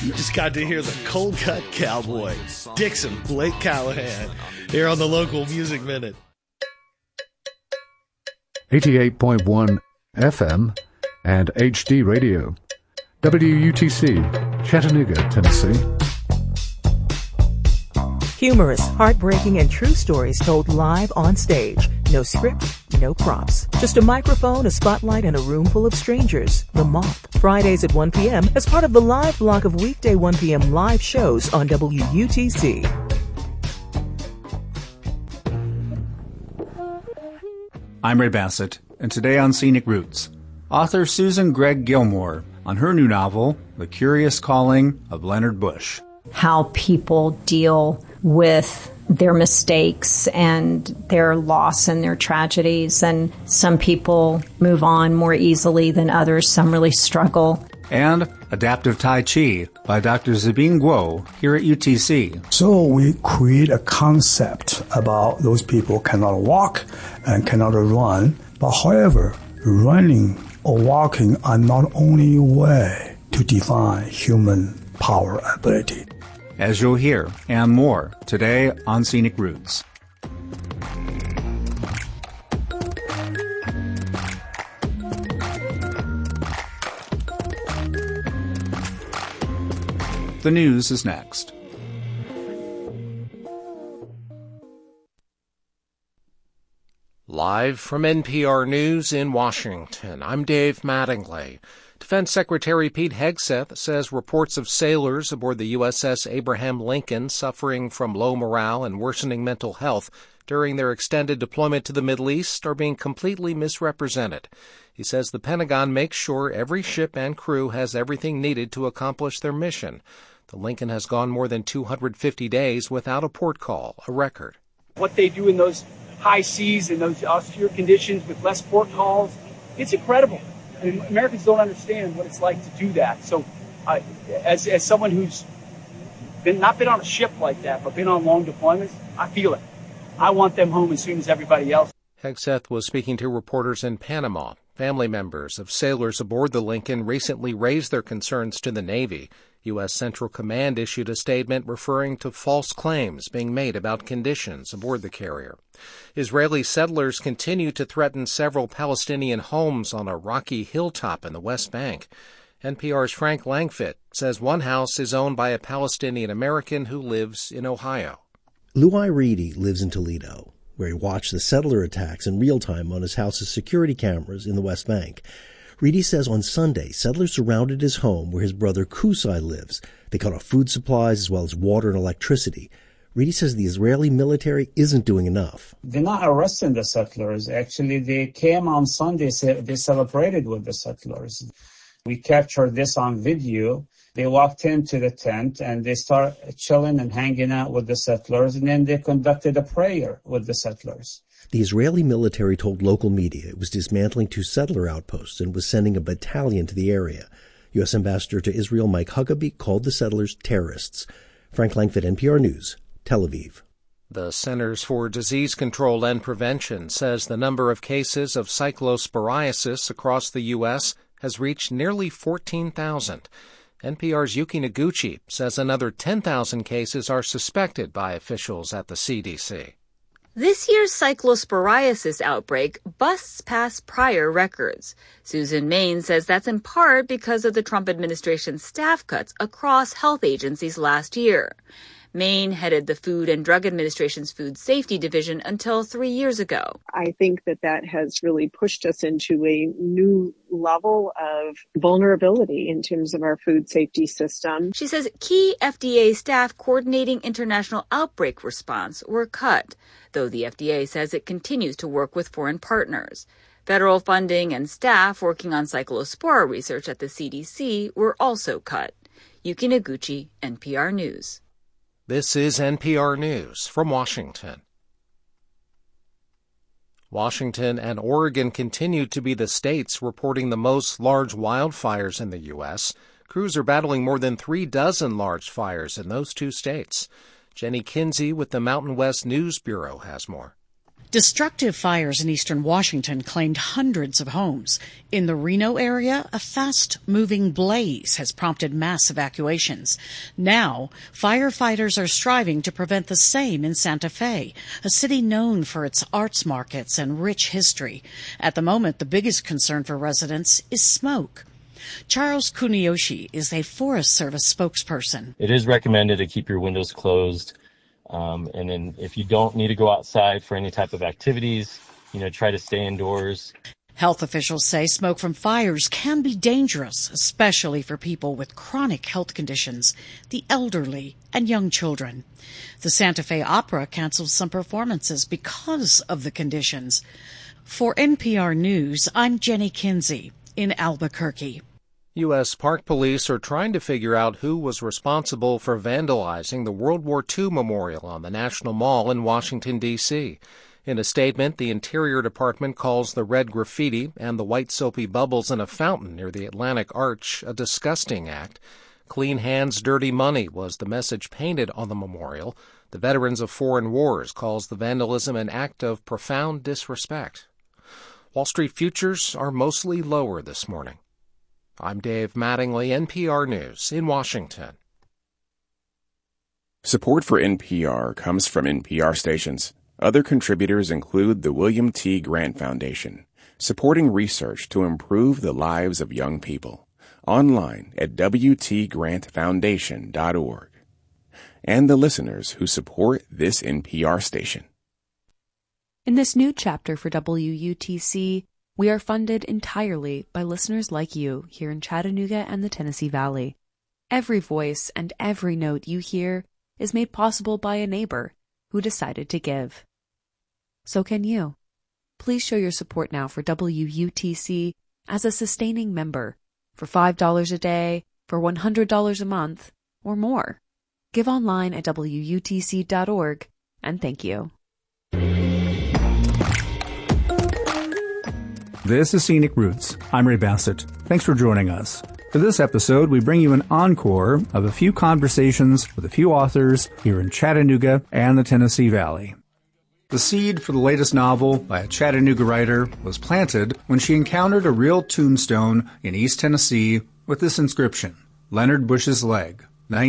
You just got to hear the Cold Cut Cowboy, Dixon Blake Callahan, here on the Local Music Minute. 88.1 FM and HD Radio. WUTC, Chattanooga, Tennessee. Humorous, heartbreaking, and true stories told live on stage. No script, no props. Just a microphone, a spotlight, and a room full of strangers. The Moth. Fridays at 1 p.m. as part of the live block of weekday 1 p.m. live shows on WUTC. I'm Ray Bassett, and today on Scenic Roots, author Susan Gregg Gilmore on her new novel, The Curious Calling of Leonard Bush. How people deal with their mistakes and their loss and their tragedies. And some people move on more easily than others. Some really struggle. And Adaptive Tai Chi by Dr. Zabin Guo here at UTC. So we create a concept about those people cannot walk and cannot run. But however, running or walking are not only a way to define human power ability. As you'll hear, and more, today on Scenic Roots. The news is next. Live from NPR News in Washington, I'm Dave Mattingly. Defense Secretary Pete Hegseth says reports of sailors aboard the USS Abraham Lincoln suffering from low morale and worsening mental health during their extended deployment to the Middle East are being completely misrepresented. He says the Pentagon makes sure every ship and crew has everything needed to accomplish their mission. The Lincoln has gone more than 250 days without a port call, a record. What they do in those high seas and those austere conditions with less port calls, it's incredible. And Americans don't understand what it's like to do that. So as someone who's not been on a ship like that, but been on long deployments, I feel it. I want them home as soon as everybody else. Hegseth was speaking to reporters in Panama. Family members of sailors aboard the Lincoln recently raised their concerns to the Navy. U.S. Central Command issued a statement referring to false claims being made about conditions aboard the carrier. Israeli settlers continue to threaten several Palestinian homes on a rocky hilltop in the West Bank. NPR's Frank Langfitt says one house is owned by a Palestinian American who lives in Ohio. Luai Reedy lives in Toledo, where he watched the settler attacks in real time on his house's security cameras in the West Bank. Reedy says on Sunday, settlers surrounded his home where his brother Kusai lives. They cut off food supplies as well as water and electricity. Reedy says the Israeli military isn't doing enough. They're not arresting the settlers. Actually, they came on Sunday, they celebrated with the settlers. We captured this on video. They walked into the tent and they started chilling and hanging out with the settlers, and then they conducted a prayer with the settlers. The Israeli military told local media it was dismantling 2 settler outposts and was sending a battalion to the area. U.S. Ambassador to Israel Mike Huckabee called the settlers terrorists. Frank Langfitt, NPR News, Tel Aviv. The Centers for Disease Control and Prevention says the number of cases of cyclosporiasis across the U.S. has reached nearly 14,000. NPR's Yuki Noguchi says another 10,000 cases are suspected by officials at the CDC. This year's cyclosporiasis outbreak busts past prior records. Susan Main says that's in part because of the Trump administration's staff cuts across health agencies last year. Main headed the Food and Drug Administration's Food Safety Division until 3 years ago. I think that has really pushed us into a new level of vulnerability in terms of our food safety system. She says key FDA staff coordinating international outbreak response were cut, though the FDA says it continues to work with foreign partners. Federal funding and staff working on cyclospora research at the CDC were also cut. Yuki Noguchi, NPR News. This is NPR News from Washington. Washington and Oregon continue to be the states reporting the most large wildfires in the U.S. Crews are battling more than 36 large fires in those 2 states. Jenny Kinsey with the Mountain West News Bureau has more. Destructive fires in eastern Washington claimed hundreds of homes. In the Reno area, a fast-moving blaze has prompted mass evacuations. Now, firefighters are striving to prevent the same in Santa Fe, a city known for its arts markets and rich history. At the moment, the biggest concern for residents is smoke. Charles Kuniyoshi is a Forest Service spokesperson. It is recommended to keep your windows closed. And then if you don't need to go outside for any type of activities, try to stay indoors. Health officials say smoke from fires can be dangerous, especially for people with chronic health conditions, the elderly, and young children. The Santa Fe Opera canceled some performances because of the conditions. For NPR News, I'm Jenny Kinsey in Albuquerque. U.S. Park Police are trying to figure out who was responsible for vandalizing the World War II memorial on the National Mall in Washington, D.C. In a statement, the Interior Department calls the red graffiti and the white soapy bubbles in a fountain near the Atlantic Arch a disgusting act. Clean hands, dirty money was the message painted on the memorial. The Veterans of Foreign Wars calls the vandalism an act of profound disrespect. Wall Street futures are mostly lower this morning. I'm Dave Mattingly, NPR News in Washington. Support for NPR comes from NPR stations. Other contributors include the William T. Grant Foundation, supporting research to improve the lives of young people. Online at wtgrantfoundation.org. And the listeners who support this NPR station. In this new chapter for WUTC, we are funded entirely by listeners like you here in Chattanooga and the Tennessee Valley. Every voice and every note you hear is made possible by a neighbor who decided to give. So can you. Please show your support now for WUTC as a sustaining member for $5 a day, for $100 a month, or more. Give online at WUTC.org, and thank you. This is Scenic Roots. I'm Ray Bassett. Thanks for joining us. For this episode, we bring you an encore of a few conversations with a few authors here in Chattanooga and the Tennessee Valley. The seed for the latest novel by a Chattanooga writer was planted when she encountered a real tombstone in East Tennessee with this inscription, Leonard Bush's Leg,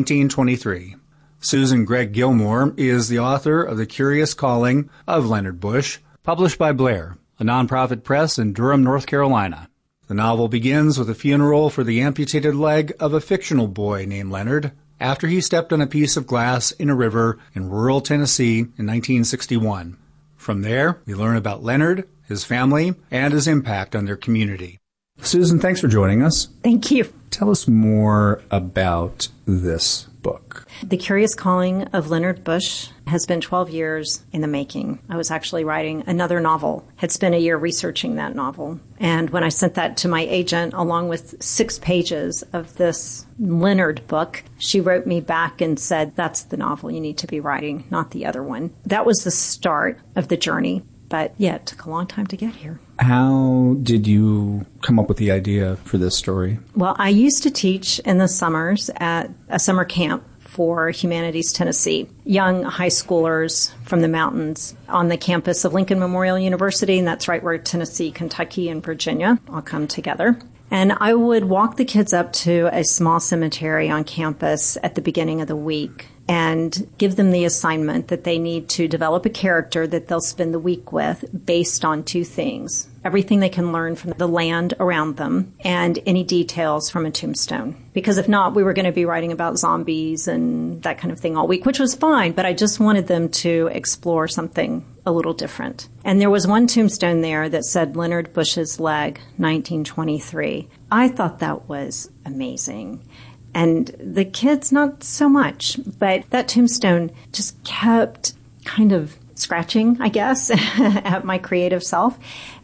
1923. Susan Gregg Gilmore is the author of The Curious Calling of Leonard Bush, published by Blair, a nonprofit press in Durham, North Carolina. The novel begins with a funeral for the amputated leg of a fictional boy named Leonard after he stepped on a piece of glass in a river in rural Tennessee in 1961. From there, we learn about Leonard, his family, and his impact on their community. Susan, thanks for joining us. Thank you. Tell us more about this book. The Curious Calling of Leonard Bush has been 12 years in the making. I was actually writing another novel, had spent a year researching that novel. And when I sent that to my agent, along with 6 pages of this Leonard book, she wrote me back and said, that's the novel you need to be writing, not the other one. That was the start of the journey. But yeah, it took a long time to get here. How did you come up with the idea for this story? Well, I used to teach in the summers at a summer camp for Humanities Tennessee, young high schoolers from the mountains on the campus of Lincoln Memorial University, and that's right where Tennessee, Kentucky, and Virginia all come together. And I would walk the kids up to a small cemetery on campus at the beginning of the week and give them the assignment that they need to develop a character that they'll spend the week with based on 2 things. Everything they can learn from the land around them and any details from a tombstone. Because if not, we were going to be writing about zombies and that kind of thing all week, which was fine, but I just wanted them to explore something a little different. And there was one tombstone there that said Leonard Bush's Leg, 1923. I thought that was amazing. And the kids, not so much, but that tombstone just kept kind of scratching, I guess, at my creative self.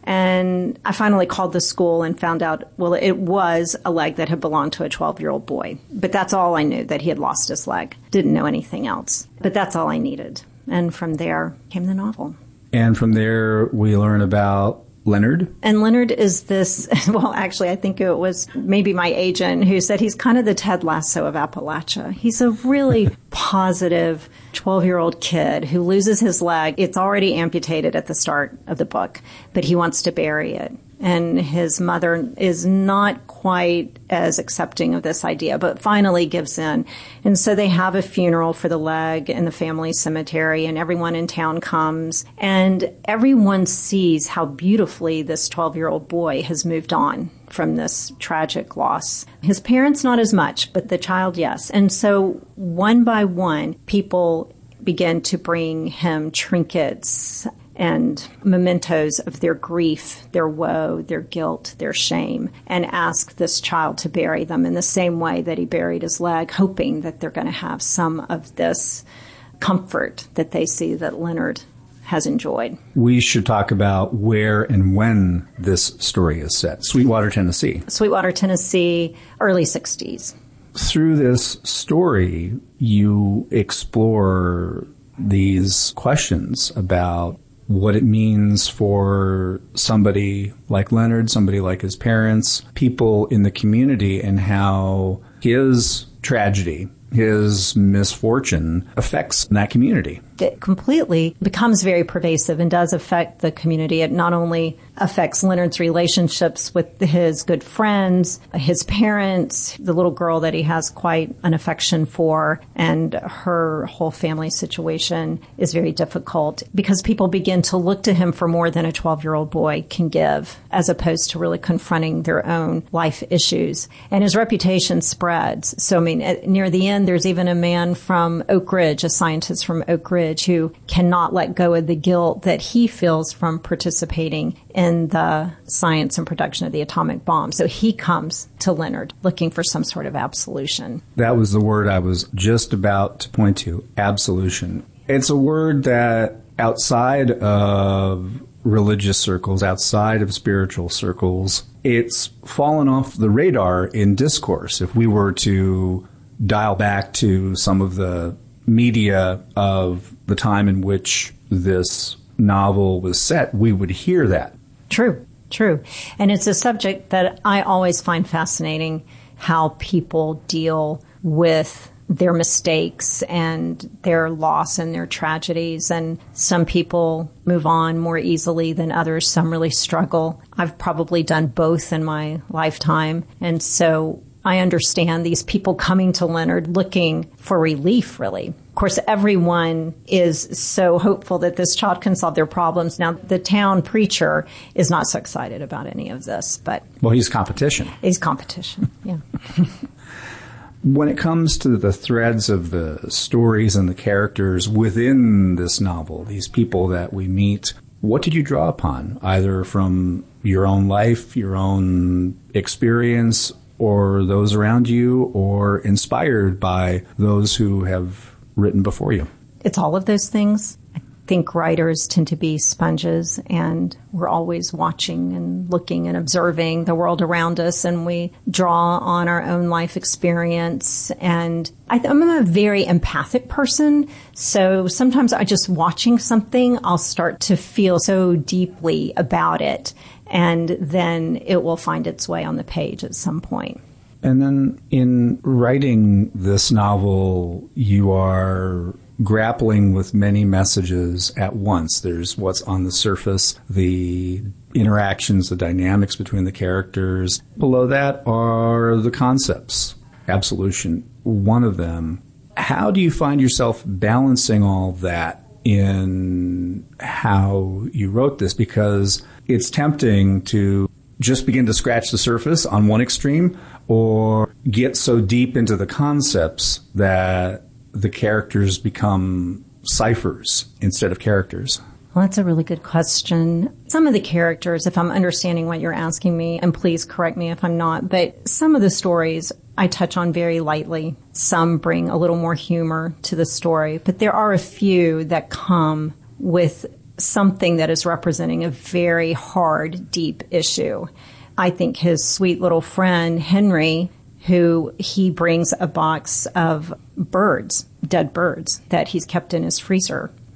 And I finally called the school and found out, well, it was a leg that had belonged to a 12-year-old boy. But that's all I knew, that he had lost his leg. Didn't know anything else. But that's all I needed. And from there came the novel. And from there, we learn about Leonard? And Leonard is this, well, actually, I think it was maybe my agent who said he's kind of the Ted Lasso of Appalachia. He's a really positive 12-year-old kid who loses his leg. It's already amputated at the start of the book, but he wants to bury it. And his mother is not quite as accepting of this idea, but finally gives in. And so they have a funeral for the leg in the family cemetery, and everyone in town comes. And everyone sees how beautifully this 12-year-old boy has moved on from this tragic loss. His parents, not as much, but the child, yes. And so one by one, people begin to bring him trinkets and mementos of their grief, their woe, their guilt, their shame, and ask this child to bury them in the same way that he buried his leg, hoping that they're going to have some of this comfort that they see that Leonard has enjoyed. We should talk about where and when this story is set. Sweetwater, Tennessee. Sweetwater, Tennessee, early 60s. Through this story, you explore these questions about what it means for somebody like Leonard, somebody like his parents, people in the community, and how his tragedy, his misfortune affects that community. It completely becomes very pervasive and does affect the community. It not only affects Leonard's relationships with his good friends, his parents, the little girl that he has quite an affection for, and her whole family situation is very difficult because people begin to look to him for more than a 12-year-old boy can give, as opposed to really confronting their own life issues. And his reputation spreads. So, I mean, near the end, there's even a man from Oak Ridge, a scientist from Oak Ridge, who cannot let go of the guilt that he feels from participating in the science and production of the atomic bomb. So he comes to Leonard looking for some sort of absolution. That was the word I was just about to point to, absolution. It's a word that outside of religious circles, outside of spiritual circles, it's fallen off the radar in discourse. If we were to dial back to some of the media of the time in which this novel was set, we would hear that. True. And it's a subject that I always find fascinating, how people deal with their mistakes and their loss and their tragedies. And some people move on more easily than others. Some really struggle. I've probably done both in my lifetime. And so I understand these people coming to Leonard looking for relief, really. Of course, everyone is so hopeful that this child can solve their problems. Now, the town preacher is not so excited about any of this, but... Well, he's competition. He's competition, yeah. When it comes to the threads of the stories and the characters within this novel, these people that we meet, what did you draw upon, either from your own life, your own experience, or those around you, or inspired by those who have written before you? It's all of those things. I think writers tend to be sponges, and we're always watching and looking and observing the world around us, and we draw on our own life experience. And I'm a very empathic person, so sometimes just watching something, I'll start to feel so deeply about it, and then it will find its way on the page at some point. And then in writing this novel, you are grappling with many messages at once. There's what's on the surface, the interactions, the dynamics between the characters. Below that are the concepts. Absolution, one of them. How do you find yourself balancing all that in how you wrote this? Because it's tempting to just begin to scratch the surface on one extreme, or get so deep into the concepts that the characters become ciphers instead of characters. Well, that's a really good question. Some of the characters, if I'm understanding what you're asking me, and please correct me if I'm not, but some of the stories I touch on very lightly. Some bring a little more humor to the story, but there are a few that come with something that is representing a very hard, deep issue. I think his sweet little friend, Henry, who he brings a box of birds, dead birds, that he's kept in his freezer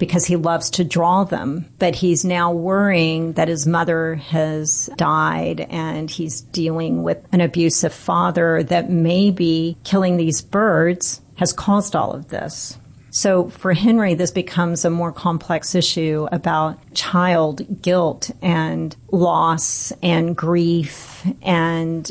because he loves to draw them. But he's now worrying that his mother has died and he's dealing with an abusive father, that maybe killing these birds has caused all of this. So for Henry, this becomes a more complex issue about child guilt and loss and grief. And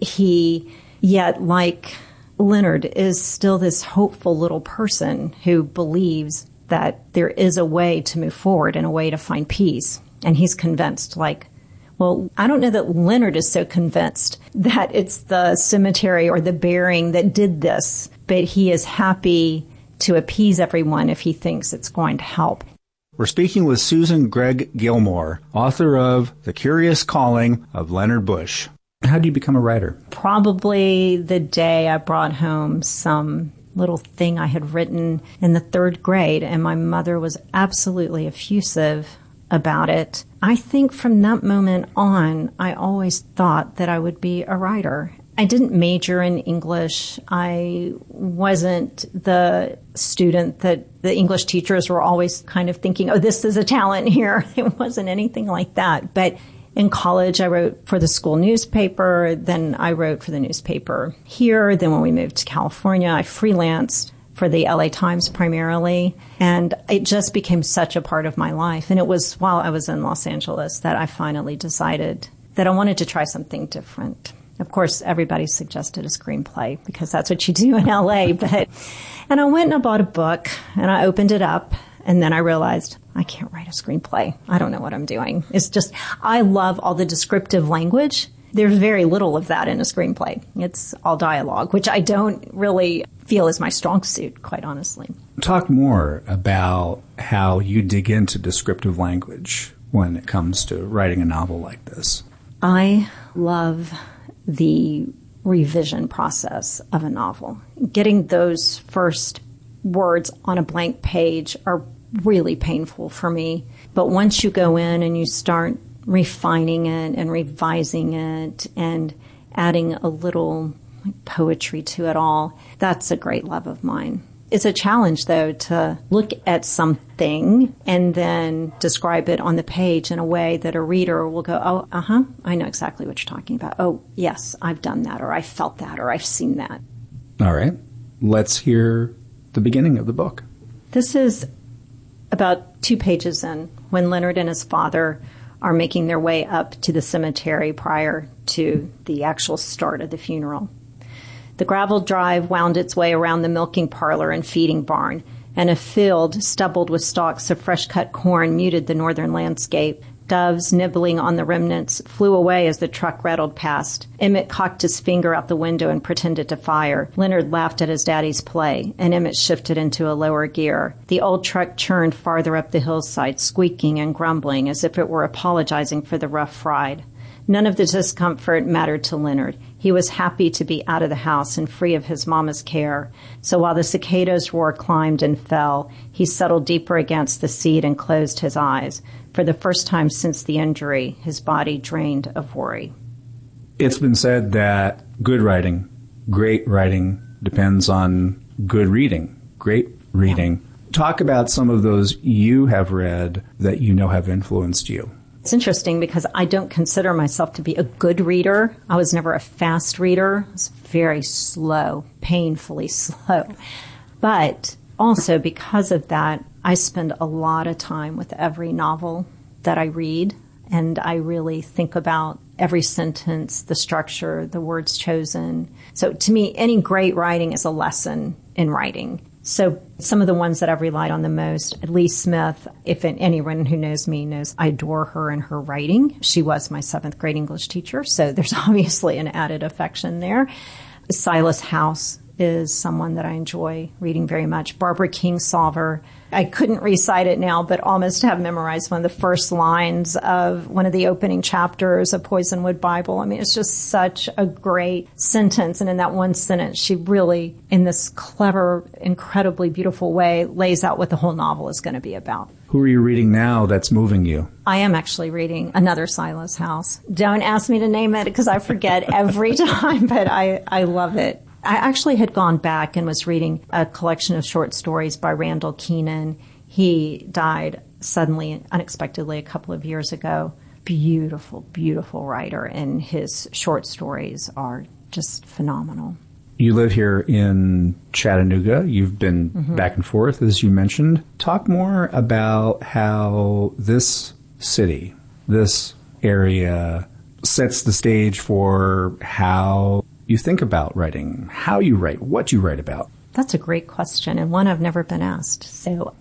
he, yet like Leonard, is still this hopeful little person who believes that there is a way to move forward and a way to find peace. And he's convinced, like, well, I don't know that Leonard is so convinced that it's the cemetery or the burying that did this, but he is happy to appease everyone if he thinks it's going to help. We're speaking with Susan Gregg Gilmore, author of The Curious Calling of Leonard Bush. How did you become a writer? Probably the day I brought home some little thing I had written in the 3rd grade, and my mother was absolutely effusive about it. I think from that moment on, I always thought that I would be a writer. I didn't major in English. I wasn't the student that the English teachers were always kind of thinking, oh, this is a talent here. It wasn't anything like that. But in college, I wrote for the school newspaper. Then I wrote for the newspaper here. Then when we moved to California, I freelanced for the LA Times primarily. And it just became such a part of my life. And it was while I was in Los Angeles that I finally decided that I wanted to try something different. Of course, everybody suggested a screenplay because that's what you do in LA. And I went and I bought a book and I opened it up. And then I realized I can't write a screenplay. I don't know what I'm doing. It's just, I love all the descriptive language. There's very little of that in a screenplay. It's all dialogue, which I don't really feel is my strong suit, quite honestly. Talk more about how you dig into descriptive language when it comes to writing a novel like this. I love the revision process of a novel. Getting those first words on a blank page are really painful for me. But once you go in and you start refining it and revising it and adding a little poetry to it all, that's a great love of mine. It's a challenge, though, to look at something and then describe it on the page in a way that a reader will go, oh, I know exactly what you're talking about. Oh, yes, I've done that, or I felt that, or I've seen that. All right. Let's hear the beginning of the book. This is about 2 pages in, when Leonard and his father are making their way up to the cemetery prior to the actual start of the funeral. The gravel drive wound its way around the milking parlor and feeding barn, and a field stubbled with stalks of fresh-cut corn muted the northern landscape. Doves, nibbling on the remnants, flew away as the truck rattled past. Emmett cocked his finger out the window and pretended to fire. Leonard laughed at his daddy's play, and Emmett shifted into a lower gear. The old truck churned farther up the hillside, squeaking and grumbling as if it were apologizing for the rough ride. None of the discomfort mattered to Leonard. He was happy to be out of the house and free of his mama's care. So while the cicadas' roar climbed and fell, he settled deeper against the seat and closed his eyes. For the first time since the injury, his body drained of worry. It's been said that good writing, great writing, depends on good reading, great reading. Yeah. Talk about some of those you have read that you know have influenced you. It's interesting because I don't consider myself to be a good reader. I was never a fast reader. I was very slow, painfully slow. But also because of that, I spend a lot of time with every novel that I read, and I really think about every sentence, the structure, the words chosen. So to me, any great writing is a lesson in writing. So some of the ones that I've relied on the most, Lee Smith, if anyone who knows me knows I adore her and her writing. She was my 7th grade English teacher, so there's obviously an added affection there. Silas House is someone that I enjoy reading very much. Barbara Kingsolver. I couldn't recite it now, but almost have memorized one of the first lines of one of the opening chapters of Poisonwood Bible. I mean, it's just such a great sentence. And in that one sentence, she really, in this clever, incredibly beautiful way, lays out what the whole novel is going to be about. Who are you reading now that's moving you? I am actually reading another Silas House. Don't ask me to name it because I forget every time, but I love it. I actually had gone back and was reading a collection of short stories by Randall Keenan. He died suddenly, unexpectedly, a couple of years ago. Beautiful, beautiful writer, and his short stories are just phenomenal. You live here in Chattanooga. You've been back and forth, as you mentioned. Talk more about how this city, this area, sets the stage for how you think about writing, how you write, what you write about. That's a great question, and one I've never been asked. So,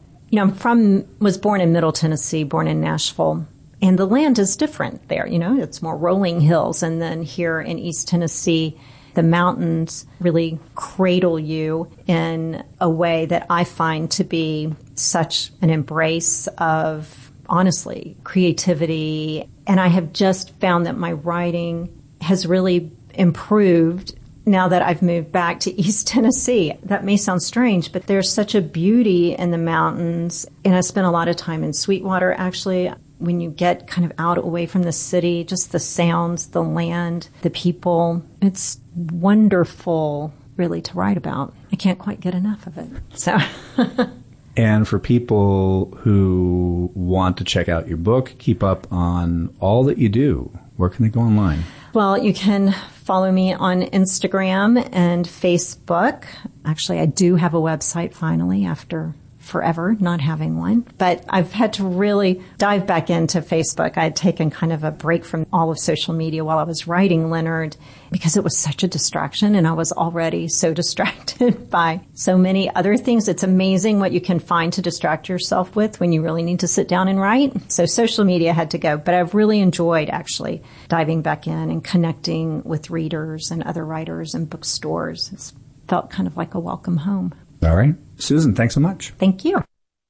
was born in Middle Tennessee, born in Nashville, and the land is different there. It's more rolling hills, and then here in East Tennessee, the mountains really cradle you in a way that I find to be such an embrace of, honestly, creativity. And I have just found that my writing has really improved now that I've moved back to East Tennessee. That may sound strange, but there's such a beauty in the mountains. And I spent a lot of time in Sweetwater, actually. When you get kind of out away from the city, just the sounds, the land, the people, it's wonderful, really, to write about. I can't quite get enough of it. So. And for people who want to check out your book, keep up on all that you do, where can they go online? Well, you can follow me on Instagram and Facebook. Actually, I do have a website finally after forever not having one. But I've had to really dive back into Facebook. I had taken kind of a break from all of social media while I was writing Leonard because it was such a distraction, and I was already so distracted by so many other things. It's amazing what you can find to distract yourself with when you really need to sit down and write. So social media had to go. But I've really enjoyed actually diving back in and connecting with readers and other writers and bookstores. It's felt kind of like a welcome home. All right. Susan, thanks so much. Thank you.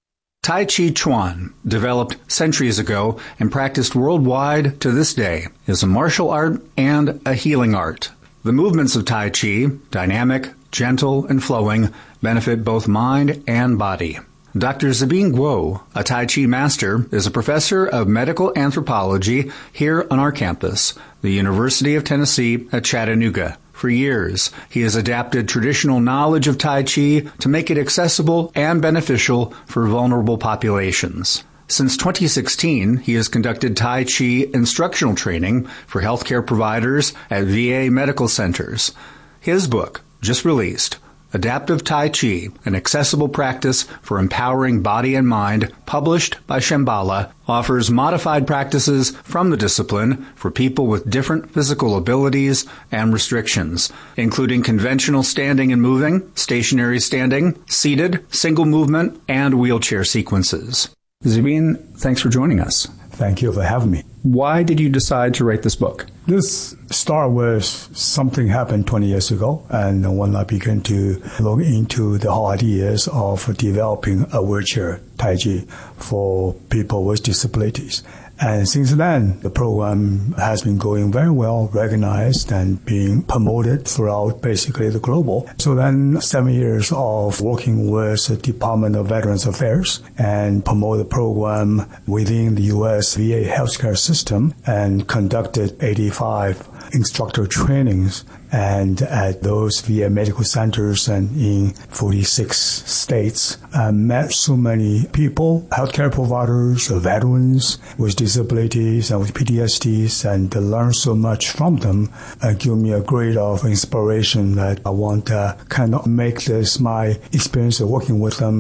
Tai Chi Chuan, developed centuries ago and practiced worldwide to this day, is a martial art and a healing art. The movements of Tai Chi, dynamic, gentle, and flowing, benefit both mind and body. Dr. Zabin Guo, a Tai Chi master, is a professor of medical anthropology here on our campus, the University of Tennessee at Chattanooga. For years, he has adapted traditional knowledge of Tai Chi to make it accessible and beneficial for vulnerable populations. Since 2016, he has conducted Tai Chi instructional training for healthcare providers at VA medical centers. His book, just released, Adaptive Tai Chi, an accessible practice for empowering body and mind, published by Shambhala, offers modified practices from the discipline for people with different physical abilities and restrictions, including conventional standing and moving, stationary standing, seated, single movement, and wheelchair sequences. Zabin, thanks for joining us. Thank you for having me. Why did you decide to write this book? This started with something happened 20 years ago, and when I began to look into the whole ideas of developing a wheelchair Tai Chi for people with disabilities. And since then, the program has been going very well, recognized and being promoted throughout basically the global. So then 7 years of working with the Department of Veterans Affairs and promote the program within the U.S. VA healthcare system and conducted 85 instructor trainings and at those VA medical centers and in 46 states. I met so many people, healthcare providers, veterans with disabilities and with PTSDs, and learned so much from them and give me a great of inspiration that I want to kind of make this, my experience of working with them,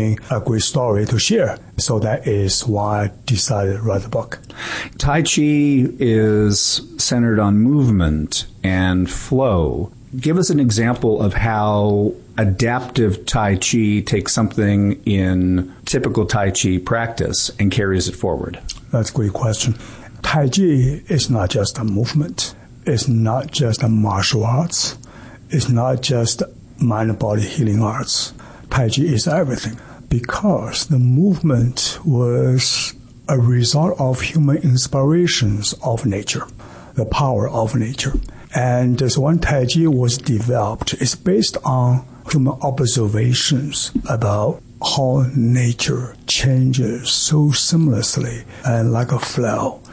a great story to share. So that is why I decided to write the book. Tai Chi is centered on movement and flow. Give us an example of how adaptive Tai Chi takes something in typical Tai Chi practice and carries it forward. That's a great question. Tai Chi is not just a movement. It's not just a martial arts. It's not just mind and body healing arts. Tai Chi is everything because the movement was a result of human inspirations of nature, the power of nature. And so when Tai Chi was developed, it's based on human observations about how nature changes so seamlessly and like a flow.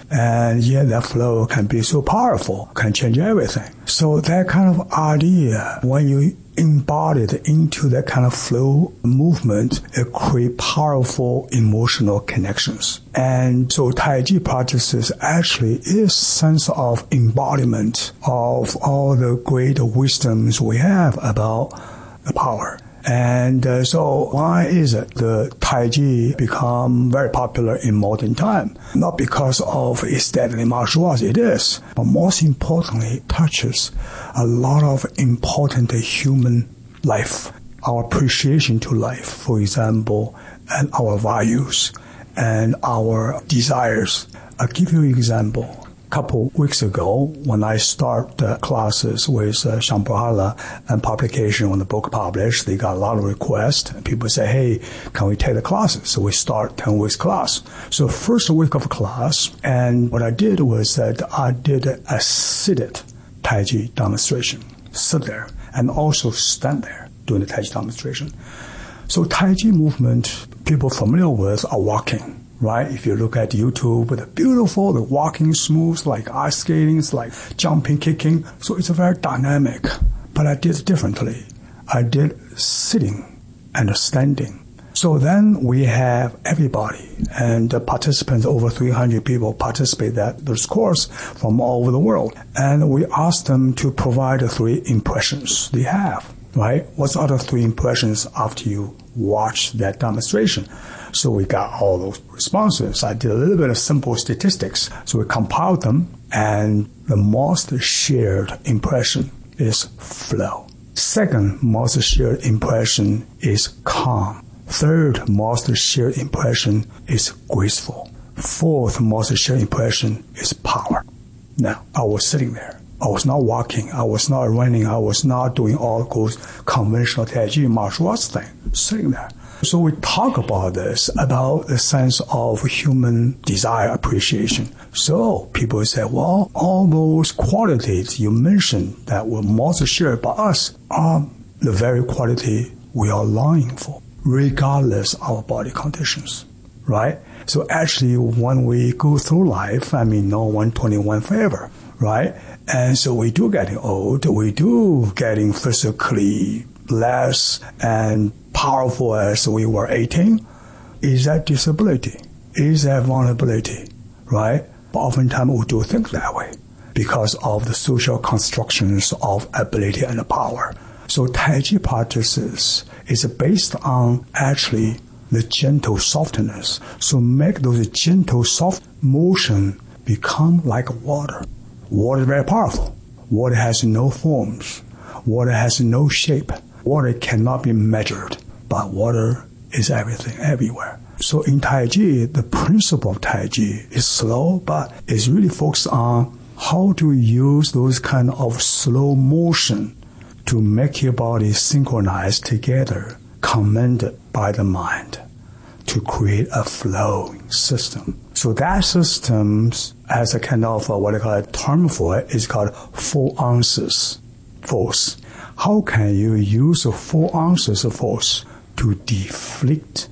And yet that flow can be so powerful, can change everything. So that kind of idea, when you embody it into that kind of flow movement, it creates powerful emotional connections. And so Tai Chi practices actually is sense of embodiment of all the great wisdoms we have about the power. And so why is it the Tai Chi become very popular in modern time? Not because of its deadly martial arts, it is. But most importantly, it touches a lot of important human life, our appreciation to life, for example, and our values and our desires. I'll give you an example. A couple weeks ago, when I start classes with Shambhala and publication when the book published, they got a lot of requests. People say, hey, can we take the classes? So we start 10 weeks class. So first week of class, and what I did was that I did a seated Tai Chi demonstration. Sit there and also stand there doing the Tai Chi demonstration. So Tai Chi movement, people familiar with are walking. Right? If you look at YouTube, the beautiful, the walking smooth, like ice skating, it's like jumping, kicking. So it's very dynamic. But I did it differently. I did sitting and standing. So then we have everybody and the participants, over 300 people participate at this course from all over the world. And we asked them to provide the 3 impressions they have. Right? What's are the 3 impressions after you watch that demonstration? So we got all those responses. I did a little bit of simple statistics. So we compiled them, and the most shared impression is flow. Second most shared impression is calm. Third most shared impression is graceful. Fourth most shared impression is power. Now, I was sitting there. I was not walking. I was not running. I was not doing all those conventional Tai Chi martial arts thing. Sitting there. So we talk about this, about the sense of human desire appreciation. So people say, well, all those qualities you mentioned that were most shared by us are the very quality we are longing for, regardless of our body conditions, right? So actually, when we go through life, no 121 forever, right? And so we do getting old, we do getting physically less and powerful as we were 18. Is that disability? Is that vulnerability? Right? But oftentimes we do think that way because of the social constructions of ability and power. So Tai Chi practices is based on actually the gentle softness. So make those gentle soft motion become like water. Water is very powerful. Water has no forms. Water has no shape. Water cannot be measured, but water is everything, everywhere. So in Tai Chi, the principle of Tai Chi is slow, but it's really focused on how to use those kind of slow motion to make your body synchronize together, commanded by the mind, to create a flowing system. So that system has a kind of what I call a term for it, is called 4 ounces force. How can you use 4 ounces of force to deflect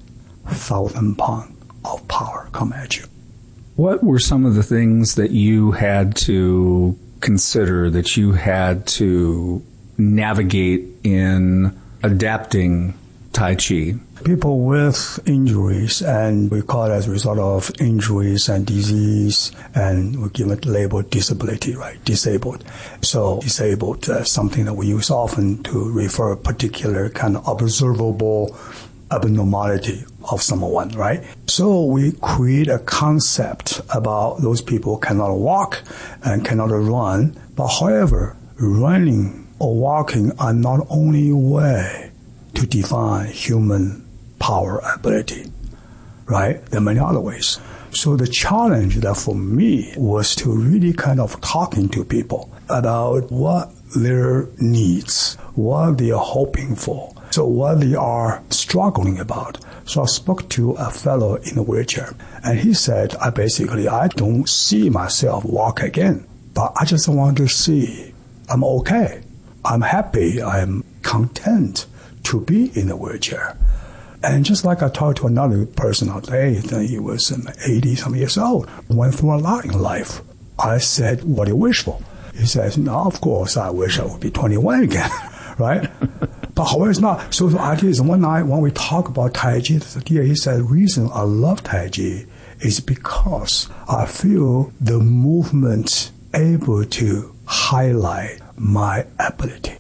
1,000 pounds of power come at you? What were some of the things that you had to consider, that you had to navigate in adapting Tai Chi? People with injuries, and we call it as a result of injuries and disease, and we give it the label disability, right? Disabled. So disabled is something that we use often to refer a particular kind of observable abnormality of someone, right? So we create a concept about those people cannot walk and cannot run, but however, running or walking are not only a way to define human power ability, right? There are many other ways. So the challenge that for me was to really kind of talking to people about what their needs, what they are hoping for, so what they are struggling about. So I spoke to a fellow in a wheelchair, and he said, I don't see myself walk again, but I just want to see I'm okay. I'm happy. I'm content to be in a wheelchair. And just like I talked to another person today, he was 80-some years old, went through a lot in life. I said, what do you wish for? He says, no, of course, I wish I would be 21 again, right? But however, it's not. So the idea is one night when we talk about Tai Chi, the idea, he said, the reason I love Tai Chi is because I feel the movement able to highlight my ability,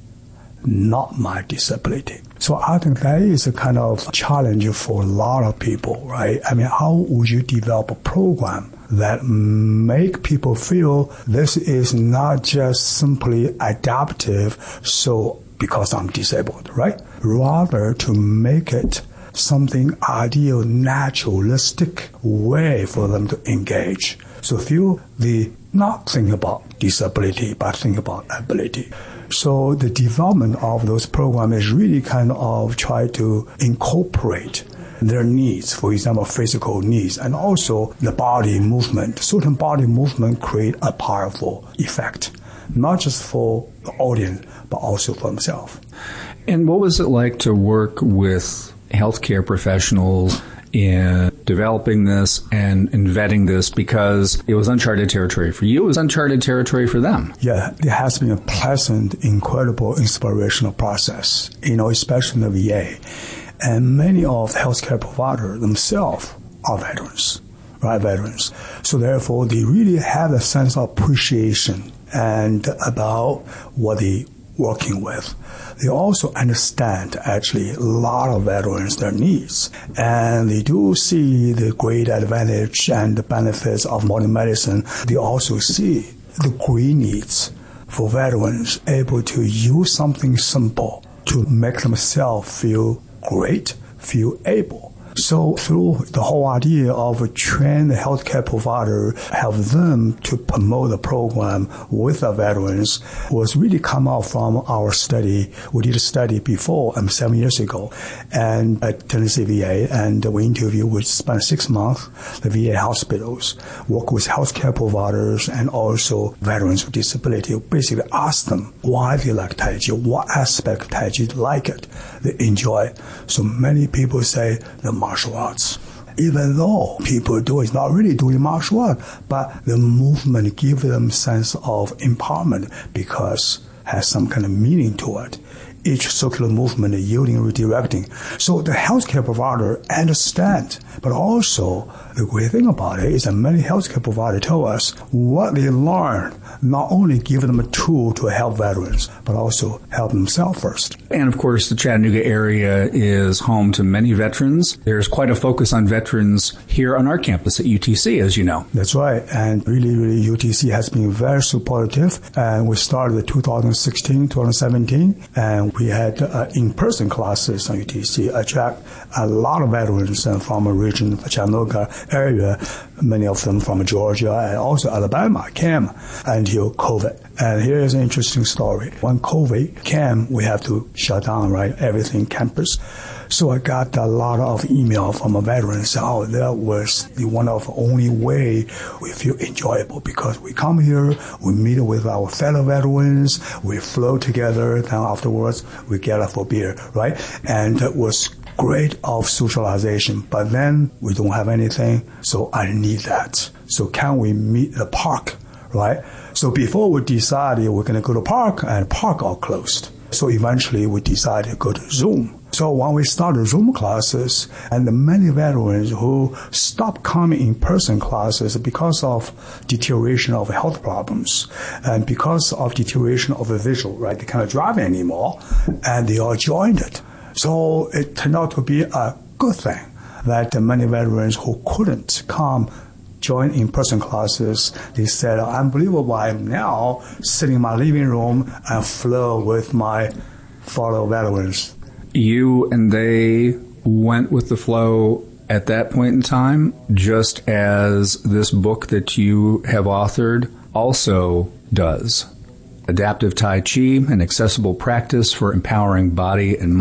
not my disability. So I think that is a kind of challenge for a lot of people, right? I mean, how would you develop a program that make people feel this is not just simply adaptive, so because I'm disabled, right? Rather to make it something ideal, naturalistic way for them to engage. So feel the not think about disability, but think about ability. So the development of those programs is really kind of try to incorporate their needs, for example, physical needs, and also the body movement. Certain body movement create a powerful effect, not just for the audience, but also for themselves. And what was it like to work with healthcare professionals in developing this and in vetting this, because it was uncharted territory for you, it was uncharted territory for them? Yeah, it has been a pleasant, incredible, inspirational process, especially in the VA. And many of the healthcare providers themselves are veterans, right? Veterans. So therefore, they really have a sense of appreciation and about what they working with. They also understand actually a lot of veterans, their needs, and they do see the great advantage and the benefits of modern medicine. They also see the great needs for veterans able to use something simple to make themselves feel great, feel able. So through the whole idea of a trained healthcare provider, help them to promote the program with the veterans was really come out from our study. We did a study before, 7 years ago, and at Tennessee VA, and we spent 6 months, the VA hospitals, work with healthcare providers and also veterans with disability, basically ask them why they like Tai Chi, what aspect of Tai Chi they like it, they enjoy it. So many people say the martial arts. Even though people do is not really doing martial art, but the movement gives them sense of empowerment because it has some kind of meaning to it. Each circular movement yielding and redirecting. So the healthcare provider understand, but also the great thing about it is that many healthcare providers tell us what they learn not only give them a tool to help veterans, but also help themselves first. And of course, the Chattanooga area is home to many veterans. There's quite a focus on veterans here on our campus at UTC, as you know. That's right. And really, UTC has been very supportive. And we started in 2016, 2017, and we had in-person classes on UTC, attract a lot of veterans from a region, the Chattanooga area, many of them from Georgia and also Alabama came until COVID. And here's an interesting story. When COVID came, we have to shut down, right, everything campus. So I got a lot of email from a veteran saying, that was one of the only way we feel enjoyable because we come here, we meet with our fellow veterans, we flow together, then afterwards we gather for beer, right? And it was great of socialization, but then we don't have anything, so I need that. So can we meet the park, right? So before we decided we're going to go to park, and park are closed. So eventually we decided to go to Zoom. So when we started Zoom classes, and many veterans who stopped coming in-person classes because of deterioration of health problems and because of deterioration of the visual, right? They cannot drive anymore, and they all joined it. So it turned out to be a good thing that many veterans who couldn't come join in-person classes, they said, unbelievable, I'm now sitting in my living room and flow with my fellow veterans. You and they went with the flow at that point in time, just as this book that you have authored also does. Adaptive Tai Chi, an accessible practice for empowering body and mind.